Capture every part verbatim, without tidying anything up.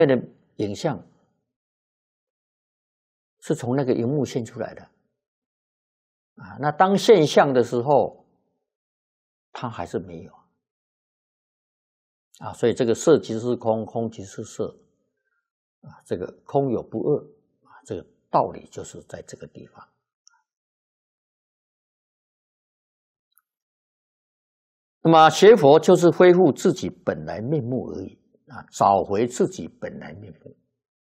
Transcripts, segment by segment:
的影像是从那个荧幕现出来的啊。那当现象的时候，它还是没有啊。所以这个色即是空，空即是色啊。这个空有不二啊，这个道理就是在这个地方。那么学佛就是恢复自己本来面目而已啊，找回自己本来面目。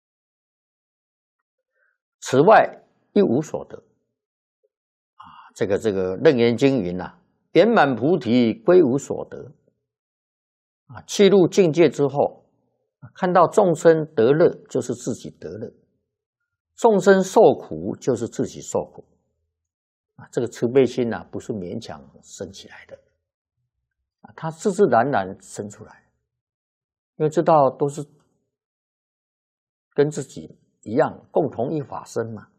此外一无所得啊。这个这个《楞严经》云啊，圆满菩提归无所得啊。去入境界之后，看到众生得乐，就是自己得乐；众生受苦，就是自己受苦啊。这个慈悲心啊，不是勉强生起来的。他自自然然生出来，因为知道都是跟自己一样，共同一法身嘛，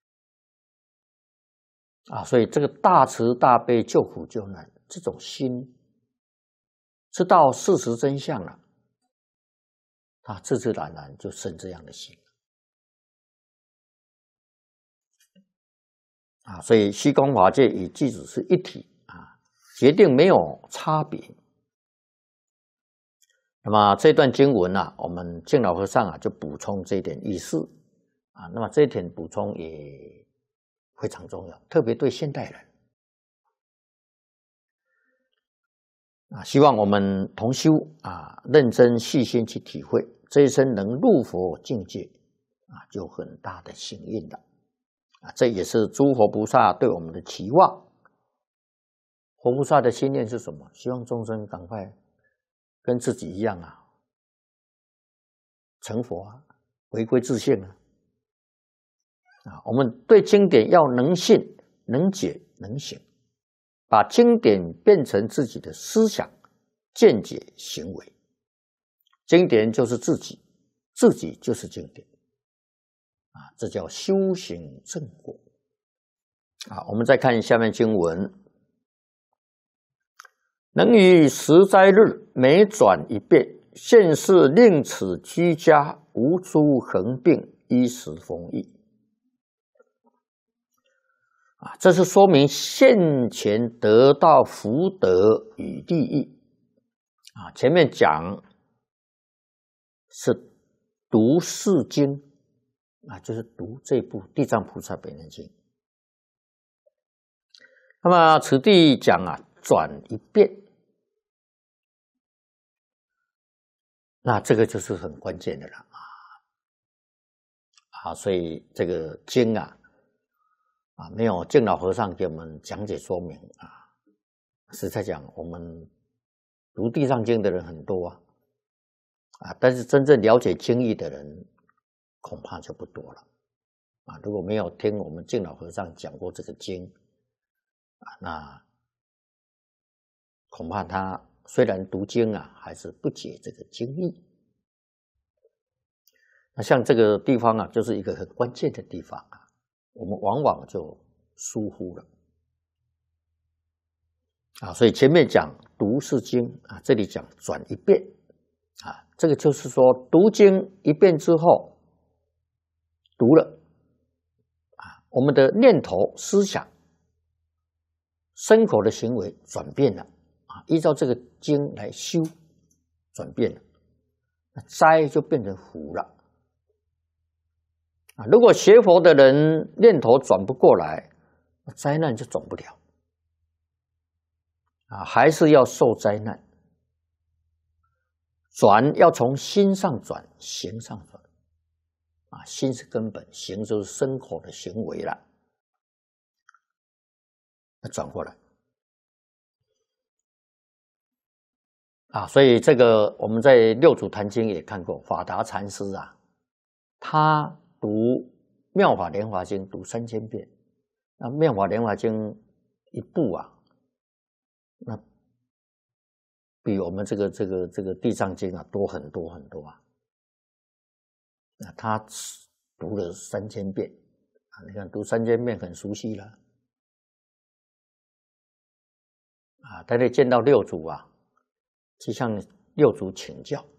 啊，所以这个大慈大悲救苦救难这种心，知道事实真相了，他自自然然就生这样的心啊。所以虚空法界与具足是一体啊，决定没有差别。那么这段经文啊，我们净老和尚啊就补充这一点意思啊。那么这一点补充也非常重要，特别对现代人啊，希望我们同修啊，认真细心去体会，这一生能入佛境界啊，就很大的幸运了啊。这也是诸佛菩萨对我们的期望。佛菩萨的心念是什么？希望众生赶快跟自己一样啊，成佛啊，回归自性啊！啊，我们对经典要能信、能解、能行，把经典变成自己的思想、见解、行为。经典就是自己，自己就是经典啊，这叫修行正果啊。我们再看下面经文。能于十斋日每转一遍，现世令此居家无诸横病，衣食丰裕啊。这是说明现前得到福德与利益啊。前面讲是读四经啊，就是读这部《地藏菩萨本愿经》。那么此地讲啊，转一遍。那这个就是很关键的了啊！啊，所以这个经啊，啊，没有净老和尚给我们讲解说明啊。实在讲，我们读地藏经的人很多啊，啊，但是真正了解经义的人恐怕就不多了啊。如果没有听我们净老和尚讲过这个经啊，那恐怕他虽然读经啊，还是不解这个经义。那像这个地方啊，就是一个很关键的地方啊，我们往往就疏忽了啊。所以前面讲读是经啊，这里讲转一遍啊，这个就是说读经一遍之后，读了啊，我们的念头、思想、身口的行为转变了。依照这个经来修，转变了，那灾就变成福了啊！如果学佛的人念头转不过来，灾难就转不了啊，还是要受灾难。转要从心上转，行上转啊，心是根本，行就是身口的行为了，要转过来。啊，所以这个我们在六祖坛经也看过，法达禅师啊，他读《妙法莲华经》读三千遍，那《妙法莲华经》一部啊，那比我们这个这个这个《地藏经》啊多很多很多啊。那他读了三千遍啊，你看读三千遍很熟悉了啊。他得见到六祖啊，去向六祖请教